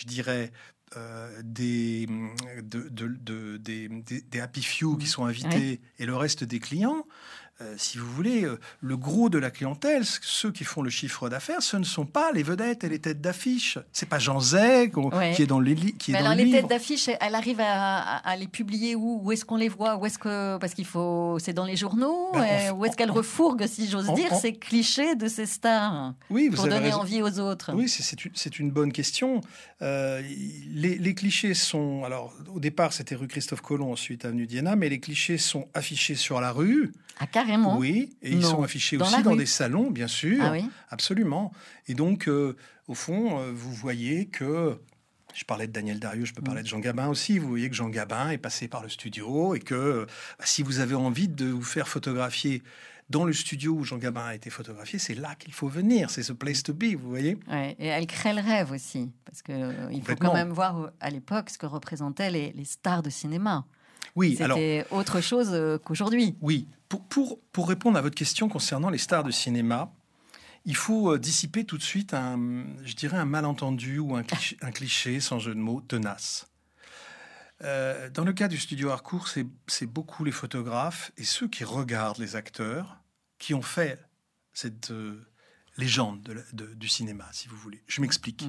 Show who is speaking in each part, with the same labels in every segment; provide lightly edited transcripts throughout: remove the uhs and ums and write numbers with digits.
Speaker 1: je dirais, des happy few qui sont invités et le reste des clients, si vous voulez, le gros de la clientèle, ceux qui font le chiffre d'affaires, ce ne sont pas les vedettes et les têtes d'affiche. C'est pas Jean Zay qui est dans les
Speaker 2: les têtes d'affiche, elle arrive à les publier où? Où est-ce qu'on les voit? Parce qu'il faut, c'est dans les journaux. Où est-ce qu'elle refourgue, si j'ose dire, ces clichés de ces stars pour donner envie aux autres?
Speaker 1: Oui, c'est une bonne question. Les clichés sont, alors au départ c'était rue Christophe Colomb, ensuite avenue d'Iéna, mais les clichés sont affichés sur la rue.
Speaker 2: Ah, carrément?
Speaker 1: Oui, et ils sont affichés aussi dans des salons, bien sûr.
Speaker 2: Ah oui?
Speaker 1: Absolument. Et donc, au fond, vous voyez que... Je parlais de Daniel Darieux, je peux parler de Jean Gabin aussi. Vous voyez que Jean Gabin est passé par le studio et que si vous avez envie de vous faire photographier dans le studio où Jean Gabin a été photographié, c'est là qu'il faut venir. C'est the place to be, vous voyez.
Speaker 2: Ouais, et elle crée le rêve aussi. Parce qu'il faut quand même voir à l'époque ce que représentaient les stars de cinéma.
Speaker 1: Oui,
Speaker 2: c'était autre chose qu'aujourd'hui.
Speaker 1: Oui, pour répondre à votre question concernant les stars de cinéma, il faut dissiper tout de suite un malentendu ou un cliché, sans jeu de mots, tenace. Dans le cas du studio Harcourt, c'est beaucoup les photographes et ceux qui regardent les acteurs qui ont fait cette légende du cinéma, si vous voulez. Je m'explique.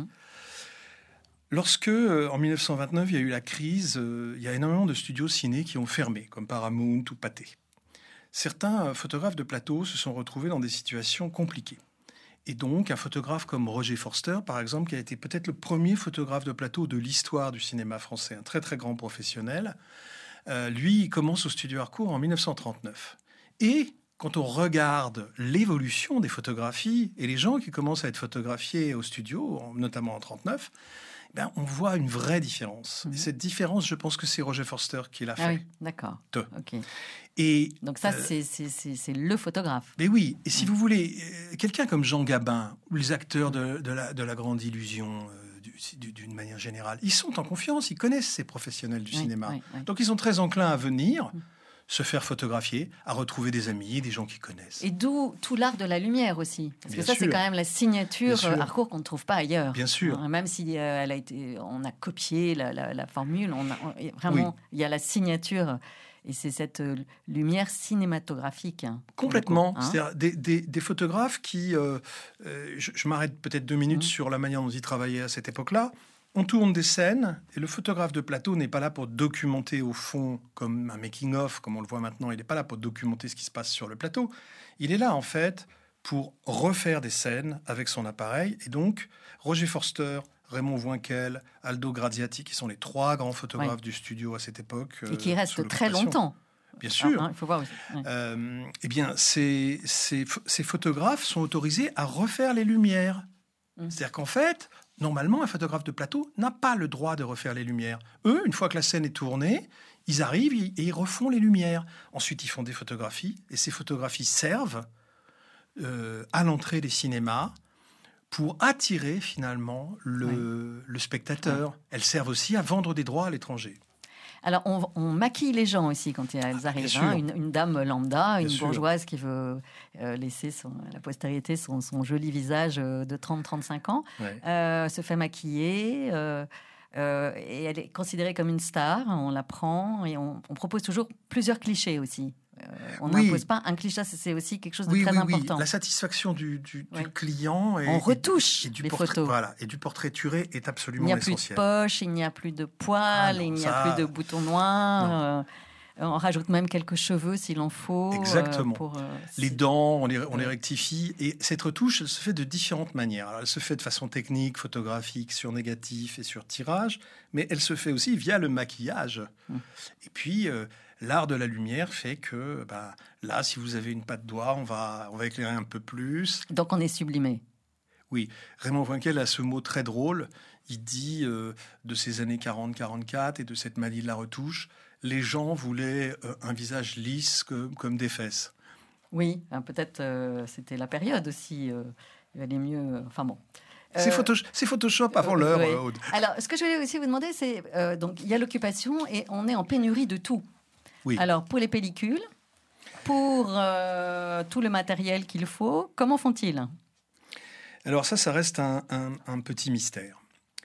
Speaker 1: Lorsque, en 1929, il y a eu la crise, il y a énormément de studios ciné qui ont fermé, comme Paramount ou Pathé. Certains photographes de plateau se sont retrouvés dans des situations compliquées. Et donc, un photographe comme Roger Forster, par exemple, qui a été peut-être le premier photographe de plateau de l'histoire du cinéma français, un très très grand professionnel, lui, il commence au studio Harcourt en 1939. Et quand on regarde l'évolution des photographies et les gens qui commencent à être photographiés au studio, notamment en 1939, on voit une vraie différence. Et cette différence, je pense que c'est Roger Forster qui l'a fait.
Speaker 2: Ah oui, d'accord. Okay.
Speaker 1: Et
Speaker 2: donc ça, c'est le photographe.
Speaker 1: Mais oui, et si vous voulez, quelqu'un comme Jean Gabin, ou les acteurs de la grande illusion, d'une manière générale, ils sont en confiance, ils connaissent ces professionnels du cinéma. Donc ils sont très enclins à venir se faire photographier, à retrouver des amis, des gens qui connaissent.
Speaker 2: Et d'où tout l'art de la lumière aussi. Parce que ça, c'est quand même la signature Harcourt qu'on ne trouve pas ailleurs.
Speaker 1: Bien sûr.
Speaker 2: Même si on a copié la formule, vraiment, il y a la signature. Et c'est cette lumière cinématographique.
Speaker 1: Complètement. C'est-à-dire des photographes qui... je m'arrête peut-être 2 minutes sur la manière dont ils travaillaient à cette époque-là. On tourne des scènes et le photographe de plateau n'est pas là pour documenter au fond comme un making-of, comme on le voit maintenant. Il n'est pas là pour documenter ce qui se passe sur le plateau. Il est là, en fait, pour refaire des scènes avec son appareil. Et donc, Roger Forster, Raymond Voinquel, Aldo Graziati, qui sont les 3 grands photographes du studio à cette époque.
Speaker 2: Et qui restent très longtemps.
Speaker 1: Bien sûr.
Speaker 2: Il faut voir aussi.
Speaker 1: Eh bien, ces photographes sont autorisés à refaire les lumières. C'est-à-dire qu'en fait... Normalement, un photographe de plateau n'a pas le droit de refaire les lumières. Eux, une fois que la scène est tournée, ils arrivent et ils refont les lumières. Ensuite, ils font des photographies. Et ces photographies servent à l'entrée des cinémas pour attirer finalement le spectateur. Elles servent aussi à vendre des droits à l'étranger.
Speaker 2: Alors, on maquille les gens aussi quand elles arrivent. Une dame lambda, une bourgeoise qui veut laisser à la postérité son joli visage de 30-35 ans, se fait maquiller et elle est considérée comme une star. On la prend et on propose toujours plusieurs clichés aussi. On n'impose pas un cliché, c'est aussi quelque chose de très important.
Speaker 1: La satisfaction du client
Speaker 2: on retouche
Speaker 1: du
Speaker 2: les
Speaker 1: portrait,
Speaker 2: photos.
Speaker 1: Voilà, et du portraituré est absolument essentiel.
Speaker 2: Il n'y a plus de poche, il n'y a plus de poils, il n'y a plus de boutons noirs. On rajoute même quelques cheveux s'il en faut.
Speaker 1: Exactement. Les dents, on les rectifie. Et cette retouche, elle se fait de différentes manières. Alors, elle se fait de façon technique, photographique, sur négatif et sur tirage. Mais elle se fait aussi via le maquillage. Et puis... l'art de la lumière fait que, là, si vous avez une patte d'oie, on va éclairer un peu plus.
Speaker 2: Donc, on est sublimé.
Speaker 1: Oui. Raymond Voinquel a ce mot très drôle. Il dit, de ces années 40-44 et de cette manie de la retouche, les gens voulaient un visage lisse comme des fesses.
Speaker 2: Oui, peut-être c'était la période aussi. Il valait mieux... Enfin bon...
Speaker 1: C'est Photoshop avant l'heure, Aude.
Speaker 2: Alors, ce que je voulais aussi vous demander, c'est... donc, il y a l'occupation et on est en pénurie de tout.
Speaker 1: Oui.
Speaker 2: Alors, pour les pellicules, pour tout le matériel qu'il faut, comment font-ils ?
Speaker 1: Alors ça reste un petit mystère.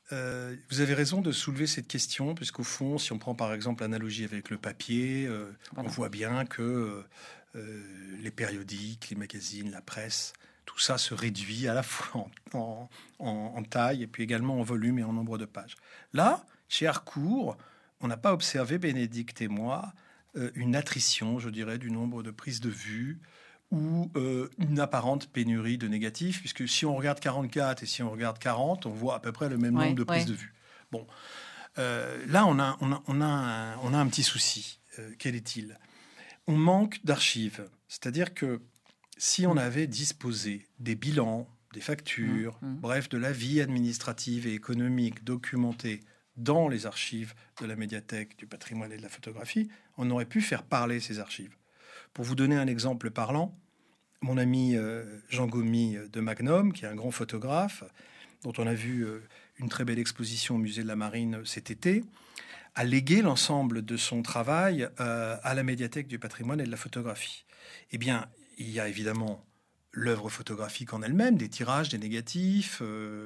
Speaker 1: vous avez raison de soulever cette question, puisqu'au fond, si on prend par exemple l'analogie avec le papier, on voit bien que les périodiques, les magazines, la presse, tout ça se réduit à la fois en taille et puis également en volume et en nombre de pages. Là, chez Harcourt, on n'a pas observé, Bénédicte et moi, une attrition, je dirais, du nombre de prises de vue ou une apparente pénurie de négatifs, puisque si on regarde 44 et si on regarde 40, on voit à peu près le même nombre de prises de vue. Bon, là, on a un petit souci. Quel est-il ? On manque d'archives. C'est-à-dire que si on avait disposé des bilans, des factures, bref, de la vie administrative et économique documentée dans les archives de la médiathèque du patrimoine et de la photographie, on aurait pu faire parler ces archives. Pour vous donner un exemple parlant, mon ami Jean Gomy de Magnum, qui est un grand photographe, dont on a vu une très belle exposition au musée de la Marine cet été, a légué l'ensemble de son travail à la médiathèque du patrimoine et de la photographie. Eh bien, il y a évidemment l'œuvre photographique en elle-même, des tirages, des négatifs,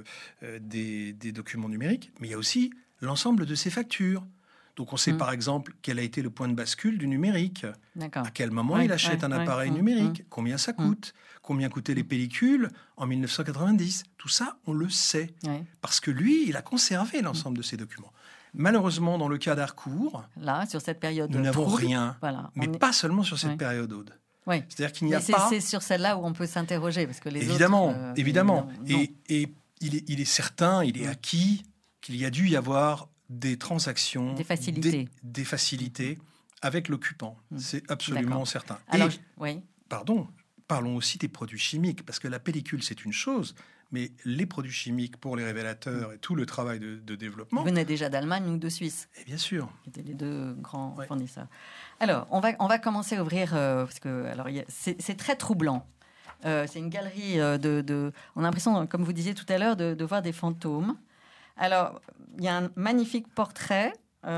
Speaker 1: des documents numériques, mais il y a aussi l'ensemble de ses factures. Donc on sait par exemple quel a été le point de bascule du numérique. D'accord. À quel moment il achète un appareil numérique, combien ça coûte, combien coûtaient les pellicules en 1990. Tout ça, on le sait. Parce que lui, il a conservé l'ensemble de ces documents. Malheureusement, dans le cas d'Harcourt,
Speaker 2: là, sur cette période
Speaker 1: nous n'avons rien. Voilà. Mais pas seulement sur cette période, Aude.
Speaker 2: Oui.
Speaker 1: C'est-à-dire qu'il n'y a pas...
Speaker 2: C'est sur celle-là où on peut s'interroger, parce que les
Speaker 1: évidemment,
Speaker 2: autres...
Speaker 1: évidemment. Et il est certain, il est acquis qu'il y a dû y avoir des transactions, des facilités avec l'occupant. C'est absolument certain. Alors, parlons aussi des produits chimiques, parce que la pellicule, c'est une chose, mais les produits chimiques pour les révélateurs et tout le travail de développement...
Speaker 2: Vous venez déjà d'Allemagne ou de Suisse.
Speaker 1: Et bien sûr.
Speaker 2: Qui étaient les deux grands fournisseurs. Alors, on va commencer à ouvrir, parce que c'est très troublant. C'est une galerie on a l'impression, comme vous disiez tout à l'heure, de voir des fantômes. Alors, il y a un magnifique portrait,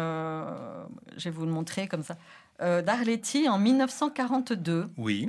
Speaker 2: je vais vous le montrer comme ça, d'Arletty en 1942. Oui.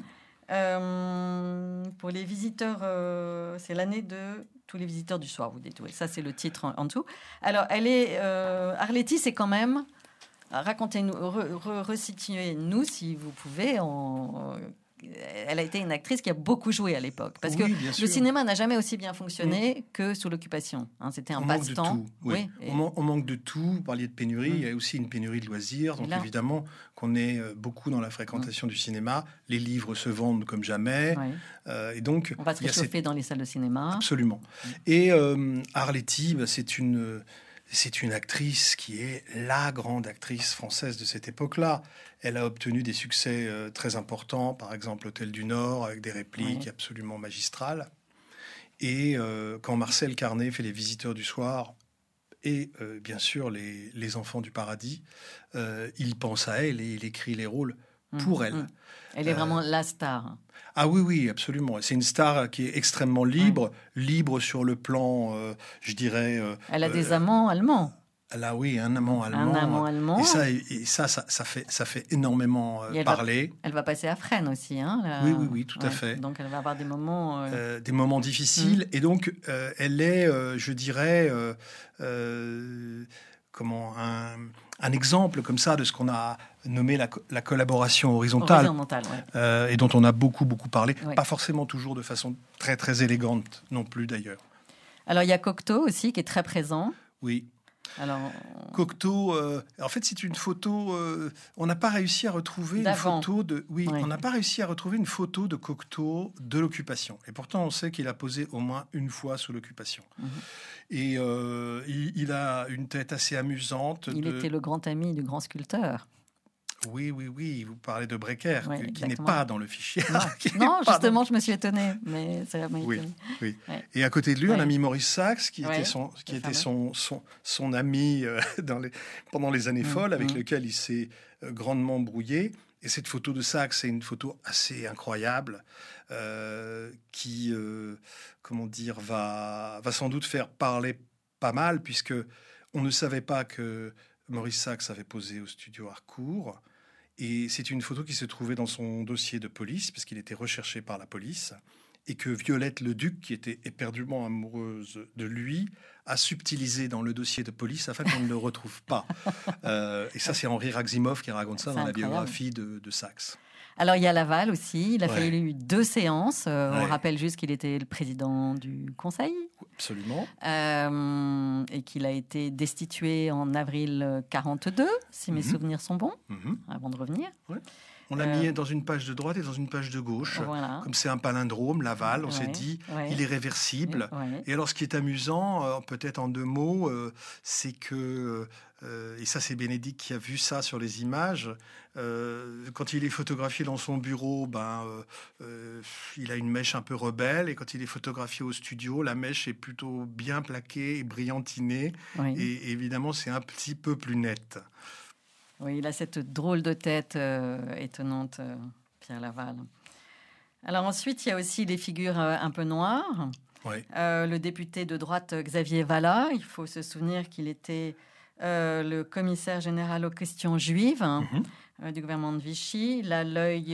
Speaker 2: Pour les visiteurs, c'est l'année de tous les visiteurs du soir, vous dites. Oui, ça, c'est le titre en dessous. Alors, Arletty, c'est quand même... Racontez-nous, resituez-nous, si vous pouvez, elle a été une actrice qui a beaucoup joué à l'époque. Parce que le cinéma n'a jamais aussi bien fonctionné que sous l'occupation. C'était un passe-temps.
Speaker 1: On manque de tout. Vous parliez de pénurie. Il y a aussi une pénurie de loisirs. Donc évidemment qu'on est beaucoup dans la fréquentation du cinéma. Les livres se vendent comme jamais. Et donc,
Speaker 2: on va se réchauffer dans les salles de cinéma.
Speaker 1: Absolument. Et Arletty, c'est une actrice qui est la grande actrice française de cette époque-là. Elle a obtenu des succès très importants, par exemple Hôtel du Nord, avec des répliques absolument magistrales. Et quand Marcel Carné fait Les Visiteurs du Soir et bien sûr les Enfants du Paradis, il pense à elle et il écrit les rôles pour elle.
Speaker 2: Elle est vraiment la star.
Speaker 1: Ah oui, absolument. C'est une star qui est extrêmement libre, libre sur le plan, je dirais...
Speaker 2: elle a des amants allemands.
Speaker 1: Elle a, un amant allemand.
Speaker 2: Un amant allemand.
Speaker 1: Et ça fait énormément parler.
Speaker 2: Elle va passer à Fresnes aussi.
Speaker 1: Oui, tout à fait.
Speaker 2: Donc, elle va avoir des moments...
Speaker 1: des moments difficiles. Et donc, elle est, je dirais... un exemple comme ça de ce qu'on a nommé la collaboration horizontale, et dont on a beaucoup parlé, pas forcément toujours de façon très très élégante non plus d'ailleurs.
Speaker 2: Alors il y a Cocteau aussi qui est très présent.
Speaker 1: Oui. Alors Cocteau, en fait c'est une photo. On n'a pas réussi à retrouver une photo de. On n'a pas réussi à retrouver une photo de Cocteau de l'occupation. Et pourtant on sait qu'il a posé au moins une fois sous l'occupation. Et il a une tête assez amusante.
Speaker 2: Il était le grand ami du grand sculpteur.
Speaker 1: Oui. Vous parlez de Brecker, qui n'est pas dans le fichier.
Speaker 2: Non, justement, je me suis étonnée. Mais ça m'a étonnée.
Speaker 1: Oui. Et à côté de lui, on a mis Maurice Sachs, qui était son ami pendant les années folles, avec lequel il s'est grandement brouillé. Et cette photo de Sachs, c'est une photo assez incroyable, qui, va sans doute faire parler pas mal, puisque on ne savait pas que Maurice Sachs avait posé au studio Harcourt. Et c'est une photo qui se trouvait dans son dossier de police, parce qu'il était recherché par la police. et que Violette Leduc, qui était éperdument amoureuse de lui, a subtilisé dans le dossier de police afin qu'on ne le retrouve pas. Et ça, c'est Henri Raximov qui raconte ça dans la biographie de Saxe.
Speaker 2: Alors, il y a Laval aussi. Il a fallu 2 séances. On rappelle juste qu'il était le président du Conseil.
Speaker 1: Absolument.
Speaker 2: Et qu'il a été destitué en avril 42, si mes souvenirs sont bons, avant de revenir.
Speaker 1: Ouais. On l'a mis dans une page de droite et dans une page de gauche. Voilà. Comme c'est un palindrome, Laval, on s'est dit, il est réversible. Et alors, ce qui est amusant, peut-être en 2 mots, c'est que, et ça c'est Bénédicte qui a vu ça sur les images, quand il est photographié dans son bureau, il a une mèche un peu rebelle, et quand il est photographié au studio, la mèche est plutôt bien plaquée et brillantinée. Et évidemment, c'est un petit peu plus net.
Speaker 2: Oui, il a cette drôle de tête étonnante, Pierre Laval. Alors ensuite, il y a aussi les figures un peu noires. Le député de droite Xavier Vallat, il faut se souvenir qu'il était le commissaire général aux questions juives du gouvernement de Vichy. Il a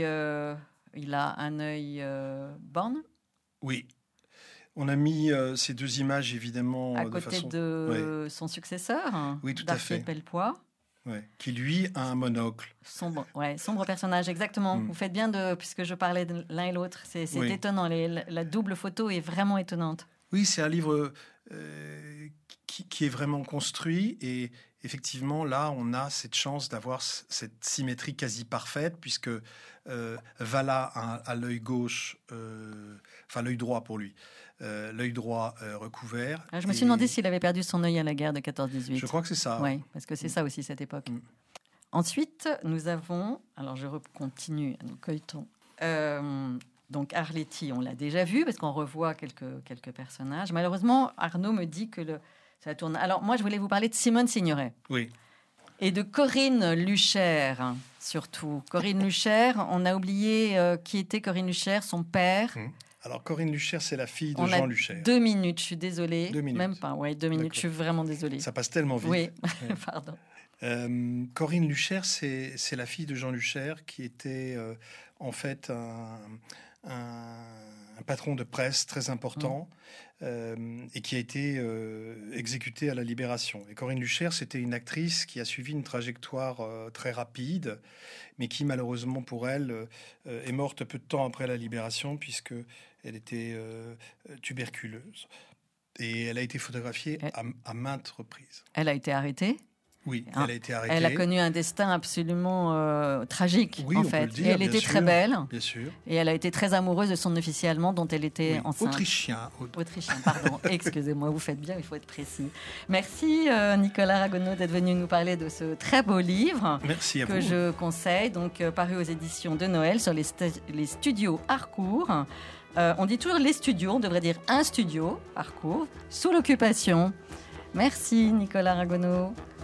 Speaker 2: un œil borgne.
Speaker 1: Oui. On a mis ces 2 images, évidemment,
Speaker 2: à côté de son successeur,
Speaker 1: oui, tout à fait.
Speaker 2: Pellepoix.
Speaker 1: Qui, lui, a un monocle.
Speaker 2: Sombre personnage, exactement. Vous faites bien puisque je parlais de l'un et l'autre. C'est étonnant. La double photo est vraiment étonnante.
Speaker 1: Oui, c'est un livre qui est vraiment construit. Et effectivement, là, on a cette chance d'avoir cette symétrie quasi parfaite, puisque Vallat a l'œil gauche, l'œil droit pour lui. L'œil droit recouvert.
Speaker 2: Je me suis demandé s'il avait perdu son œil à la guerre de 14-18.
Speaker 1: Je crois que c'est ça.
Speaker 2: Oui, parce que c'est ça aussi, cette époque. Ensuite, nous avons... Alors, je continue à nous cueilletons. Donc, Arletty, on l'a déjà vu, parce qu'on revoit quelques personnages. Malheureusement, Arnaud me dit que ça tourne... Alors, moi, je voulais vous parler de Simone Signoret.
Speaker 1: Oui.
Speaker 2: Et de Corinne Lucher, surtout. Corinne Lucher, on a oublié qui était Corinne Lucher, son père...
Speaker 1: Alors, Corinne Lucher, c'est la fille de Jean Lucher.
Speaker 2: 2 minutes, je suis désolée.
Speaker 1: 2 minutes.
Speaker 2: Même pas, 2 minutes, je suis vraiment désolée.
Speaker 1: Ça passe tellement vite.
Speaker 2: Oui, pardon.
Speaker 1: Corinne Lucher, c'est la fille de Jean Lucher, qui était en fait un patron de presse très important et qui a été exécuté à la Libération. Et Corinne Lucher, c'était une actrice qui a suivi une trajectoire très rapide, mais qui, malheureusement pour elle, est morte peu de temps après la Libération, puisqu'elle était tuberculeuse. Et elle a été photographiée à maintes reprises.
Speaker 2: Elle a été arrêtée ?
Speaker 1: Oui, elle a été arrêtée.
Speaker 2: Elle a connu un destin absolument tragique, en fait.
Speaker 1: Peut le dire,
Speaker 2: et elle était très belle.
Speaker 1: Bien sûr.
Speaker 2: Et elle a été très amoureuse de son officier allemand dont elle était enceinte.
Speaker 1: Autrichien,
Speaker 2: pardon. Excusez-moi, vous faites bien, il faut être précis. Merci Nicolas Ragonneau d'être venu nous parler de ce très beau livre.
Speaker 1: Merci à vous.
Speaker 2: Que je conseille, donc paru aux éditions de Noël sur les studios Harcourt. On dit toujours les studios, on devrait dire un studio Harcourt, sous l'occupation. Merci Nicolas Ragonneau.